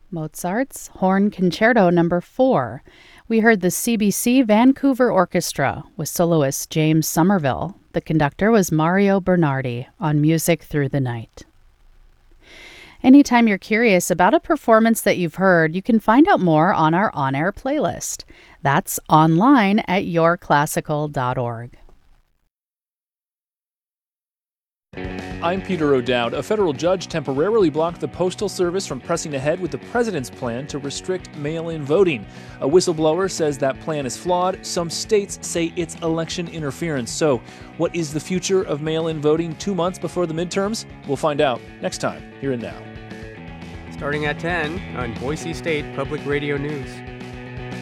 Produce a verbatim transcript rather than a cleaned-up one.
Mozart's Horn Concerto Number four. We heard the C B C Vancouver Orchestra with soloist James Somerville. The conductor was Mario Bernardi on Music Through the Night. Anytime you're curious about a performance that you've heard, you can find out more on our on-air playlist. That's online at your classical dot org. I'm Peter O'Dowd. A federal judge temporarily blocked the Postal Service from pressing ahead with the president's plan to restrict mail-in voting. A whistleblower says that plan is flawed. Some states say it's election interference. So, what is the future of mail-in voting two months before the midterms? We'll find out next time, here and now. Starting at ten on Boise State Public Radio News.